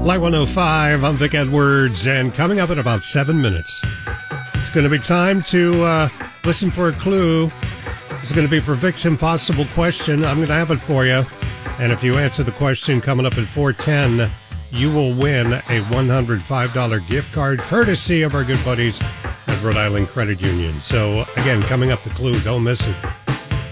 Light 105, I'm Vic Edwards, and coming up in about 7 minutes, it's going to be time to listen for a clue. It's going to be for Vic's Impossible Question. I'm going to have it for you, and if you answer the question coming up at 4:10, you will win a $105 gift card, courtesy of our good buddies at Rhode Island Credit Union. So, again, coming up the clue, don't miss it.